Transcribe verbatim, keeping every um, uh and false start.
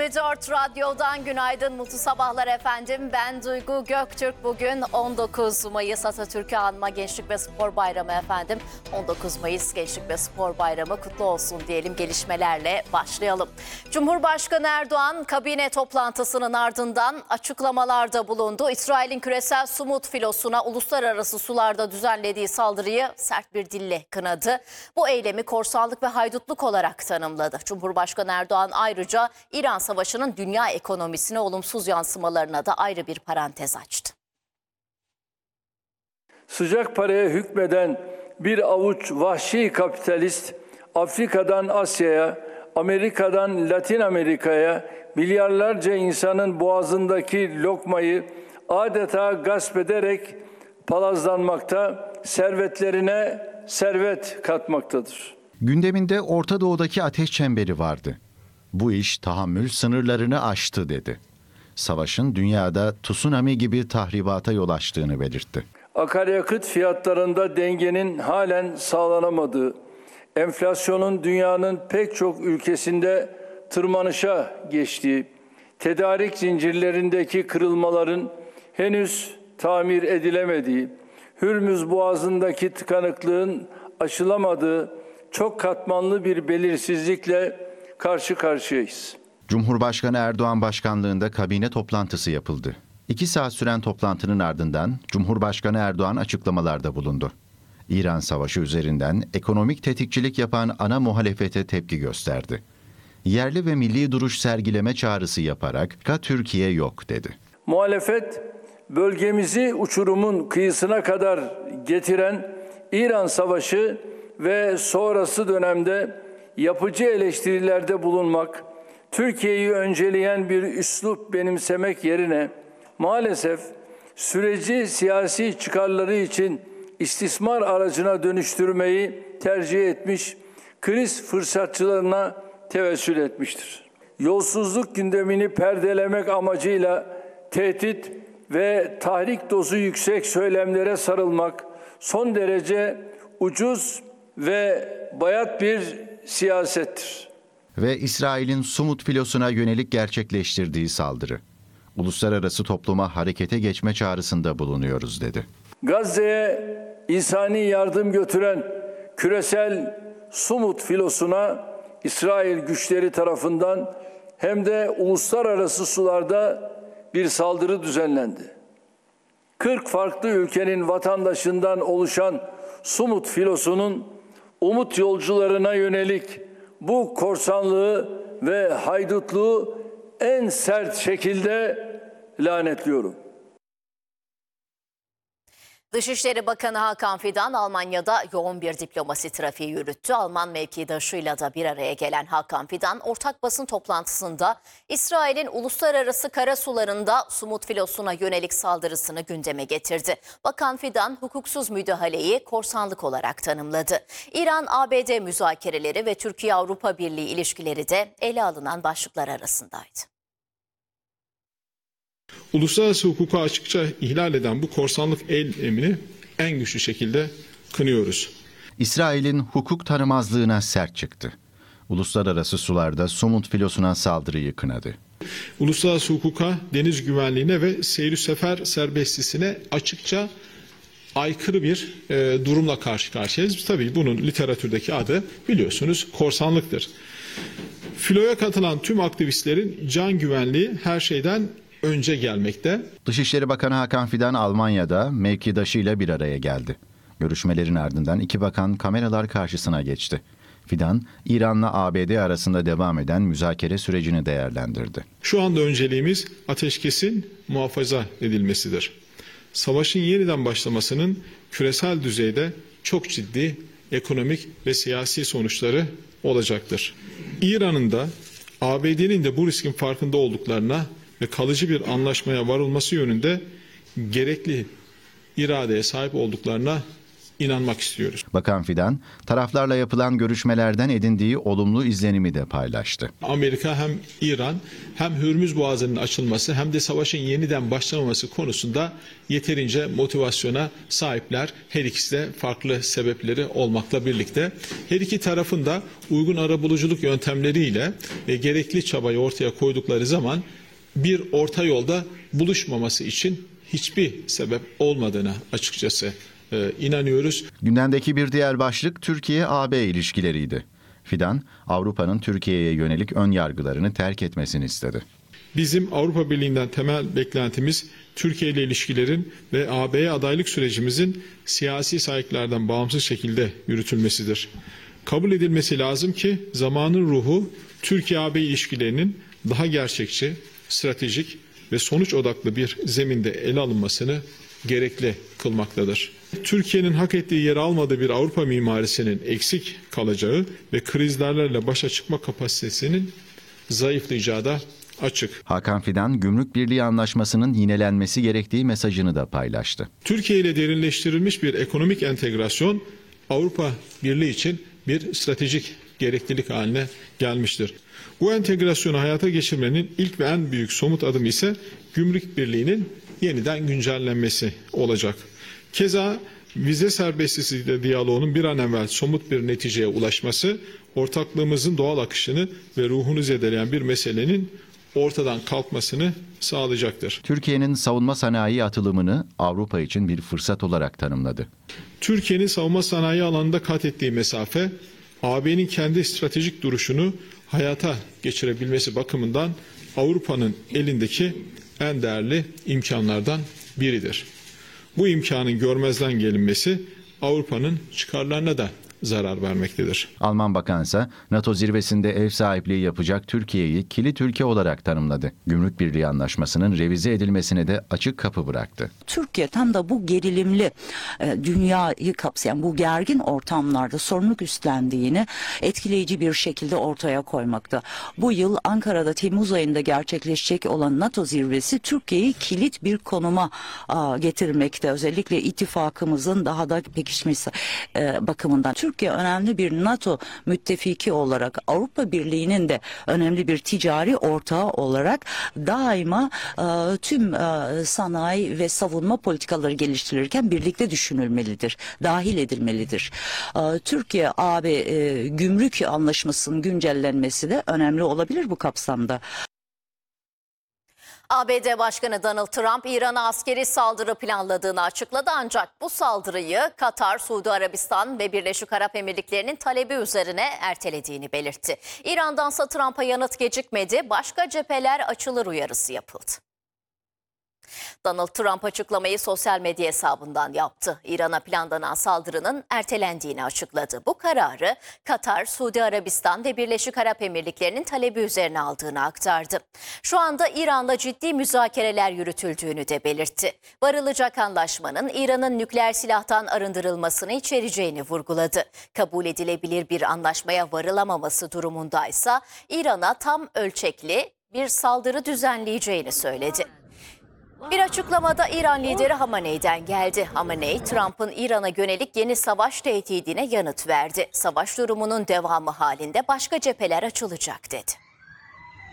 yirmi dört Radyo'dan günaydın, mutlu sabahlar efendim. Ben Duygu Göktürk. Bugün on dokuz Mayıs Atatürk'ü anma Gençlik ve Spor Bayramı efendim. on dokuz Mayıs Gençlik ve Spor Bayramı kutlu olsun diyelim, gelişmelerle başlayalım. Cumhurbaşkanı Erdoğan kabine toplantısının ardından açıklamalarda bulundu. İsrail'in küresel Sumut filosuna uluslararası sularda düzenlediği saldırıyı sert bir dille kınadı. Bu eylemi korsanlık ve haydutluk olarak tanımladı. Cumhurbaşkanı Erdoğan ayrıca İran Savaşı'nın dünya ekonomisine olumsuz yansımalarına da ayrı bir parantez açtı. Sıcak paraya hükmeden bir avuç vahşi kapitalist Afrika'dan Asya'ya, Amerika'dan Latin Amerika'ya milyarlarca insanın boğazındaki lokmayı adeta gasp ederek palazlanmakta, servetlerine servet katmaktadır. Gündeminde Orta Doğu'daki ateş çemberi vardı. Bu iş tahammül sınırlarını aştı dedi. Savaşın dünyada tsunami gibi tahribata yol açtığını belirtti. Akaryakıt fiyatlarında dengenin halen sağlanamadığı, enflasyonun dünyanın pek çok ülkesinde tırmanışa geçtiği, tedarik zincirlerindeki kırılmaların henüz tamir edilemediği, Hürmüz Boğazı'ndaki tıkanıklığın aşılamadığı çok katmanlı bir belirsizlikle karşı karşıyayız. Cumhurbaşkanı Erdoğan başkanlığında kabine toplantısı yapıldı. İki saat süren toplantının ardından Cumhurbaşkanı Erdoğan açıklamalarda bulundu. İran Savaşı üzerinden ekonomik tetikçilik yapan ana muhalefete tepki gösterdi. Yerli ve milli duruş sergileme çağrısı yaparak Türkiye yok dedi. Muhalefet bölgemizi uçurumun kıyısına kadar getiren İran Savaşı ve sonrası dönemde yapıcı eleştirilerde bulunmak, Türkiye'yi önceleyen bir üslup benimsemek yerine maalesef süreci siyasi çıkarları için istismar aracına dönüştürmeyi tercih etmiş, kriz fırsatçılarına tevessül etmiştir. Yolsuzluk gündemini perdelemek amacıyla tehdit ve tahrik dozu yüksek söylemlere sarılmak son derece ucuz ve bayat bir siyasettir. Ve İsrail'in Sumut filosuna yönelik gerçekleştirdiği saldırı. Uluslararası topluma harekete geçme çağrısında bulunuyoruz dedi. Gazze'ye insani yardım götüren küresel Sumut filosuna İsrail güçleri tarafından hem de uluslararası sularda bir saldırı düzenlendi. kırk farklı ülkenin vatandaşından oluşan Sumut filosunun umut yolcularına yönelik bu korsanlığı ve haydutluğu en sert şekilde lanetliyorum. Dışişleri Bakanı Hakan Fidan Almanya'da yoğun bir diplomasi trafiği yürüttü. Alman mevkidaşıyla da bir araya gelen Hakan Fidan ortak basın toplantısında İsrail'in uluslararası karasularında Sumut filosuna yönelik saldırısını gündeme getirdi. Bakan Fidan hukuksuz müdahaleyi korsanlık olarak tanımladı. İran-A B D müzakereleri ve Türkiye-Avrupa Birliği ilişkileri de ele alınan başlıklar arasındaydı. Uluslararası hukuku açıkça ihlal eden bu korsanlık eylemini en güçlü şekilde kınıyoruz. İsrail'in hukuk tanımazlığına sert çıktı. Uluslararası sularda Sumut filosuna saldırıyı kınadı. Uluslararası hukuka, deniz güvenliğine ve seyir sefer serbestisine açıkça aykırı bir e, durumla karşı karşıyayız. Tabii bunun literatürdeki adı biliyorsunuz korsanlıktır. Filoya katılan tüm aktivistlerin can güvenliği her şeyden önce gelmekte. Dışişleri Bakanı Hakan Fidan Almanya'da mevkidaşıyla bir araya geldi. Görüşmelerin ardından iki bakan kameralar karşısına geçti. Fidan, İran'la A B D arasında devam eden müzakere sürecini değerlendirdi. Şu anda önceliğimiz ateşkesin muhafaza edilmesidir. Savaşın yeniden başlamasının küresel düzeyde çok ciddi ekonomik ve siyasi sonuçları olacaktır. İran'ın da A B D'nin de bu riskin farkında olduklarına ve kalıcı bir anlaşmaya varılması yönünde gerekli iradeye sahip olduklarına inanmak istiyoruz. Bakan Fidan, taraflarla yapılan görüşmelerden edindiği olumlu izlenimi de paylaştı. Amerika hem İran hem Hürmüz Boğazı'nın açılması hem de savaşın yeniden başlamaması konusunda yeterince motivasyona sahipler. Her ikisi de farklı sebepleri olmakla birlikte. Her iki tarafın da uygun arabuluculuk yöntemleriyle ve gerekli çabayı ortaya koydukları zaman bir orta yolda buluşmaması için hiçbir sebep olmadığına açıkçası e, inanıyoruz. Gündemdeki bir diğer başlık Türkiye-A B ilişkileriydi. Fidan, Avrupa'nın Türkiye'ye yönelik ön yargılarını terk etmesini istedi. Bizim Avrupa Birliği'nden temel beklentimiz Türkiye ile ilişkilerin ve A B'ye adaylık sürecimizin siyasi sahiplerden bağımsız şekilde yürütülmesidir. Kabul edilmesi lazım ki zamanın ruhu Türkiye-A B ilişkilerinin daha gerçekçi, stratejik ve sonuç odaklı bir zeminde ele alınmasını gerekli kılmaktadır. Türkiye'nin hak ettiği yeri almadığı bir Avrupa mimarisinin eksik kalacağı ve krizlerle başa çıkma kapasitesinin zayıflayacağı da açık. Hakan Fidan, Gümrük Birliği Anlaşması'nın yinelenmesi gerektiği mesajını da paylaştı. Türkiye ile derinleştirilmiş bir ekonomik entegrasyon Avrupa Birliği için bir stratejik gereklilik haline gelmiştir. Bu entegrasyonu hayata geçirmenin ilk ve en büyük somut adımı ise Gümrük Birliği'nin yeniden güncellenmesi olacak. Keza vize serbestisi diyaloğunun bir an evvel somut bir neticeye ulaşması, ortaklığımızın doğal akışını ve ruhunu zedeleyen bir meselenin ortadan kalkmasını sağlayacaktır. Türkiye'nin savunma sanayi atılımını Avrupa için bir fırsat olarak tanımladı. Türkiye'nin savunma sanayi alanında kat ettiği mesafe, A B'nin kendi stratejik duruşunu hayata geçirebilmesi bakımından Avrupa'nın elindeki en değerli imkanlardan biridir. Bu imkanın görmezden gelinmesi Avrupa'nın çıkarlarına da zarar vermektedir. Alman bakansa NATO zirvesinde ev sahipliği yapacak Türkiye'yi kilit ülke olarak tanımladı. Gümrük Birliği Anlaşması'nın revize edilmesine de açık kapı bıraktı. Türkiye tam da bu gerilimli e, dünyayı kapsayan bu gergin ortamlarda sorumluluk üstlendiğini etkileyici bir şekilde ortaya koymakta. Bu yıl Ankara'da Temmuz ayında gerçekleşecek olan NATO zirvesi Türkiye'yi kilit bir konuma a, getirmekte. Özellikle ittifakımızın daha da pekişmesi e, bakımından. Türkiye önemli bir NATO müttefiki olarak, Avrupa Birliği'nin de önemli bir ticari ortağı olarak daima e, tüm e, sanayi ve savunma politikaları geliştirilirken birlikte düşünülmelidir, dahil edilmelidir. E, Türkiye-A B e, gümrük anlaşmasının güncellenmesi de önemli olabilir bu kapsamda. A B D Başkanı Donald Trump İran'a askeri saldırı planladığını açıkladı ancak bu saldırıyı Katar, Suudi Arabistan ve Birleşik Arap Emirlikleri'nin talebi üzerine ertelediğini belirtti. İran'dansa Trump'a yanıt gecikmedi, başka cepheler açılır uyarısı yapıldı. Donald Trump açıklamayı sosyal medya hesabından yaptı. İran'a planlanan saldırının ertelendiğini açıkladı. Bu kararı Katar, Suudi Arabistan ve Birleşik Arap Emirlikleri'nin talebi üzerine aldığını aktardı. Şu anda İran'la ciddi müzakereler yürütüldüğünü de belirtti. Varılacak anlaşmanın İran'ın nükleer silahtan arındırılmasını içereceğini vurguladı. Kabul edilebilir bir anlaşmaya varılamaması durumundaysa İran'a tam ölçekli bir saldırı düzenleyeceğini söyledi. Bir açıklamada İran lideri Hamaney'den geldi. Hamaney, Trump'ın İran'a yönelik yeni savaş tehdidine yanıt verdi. Savaş durumunun devamı halinde başka cepheler açılacak dedi.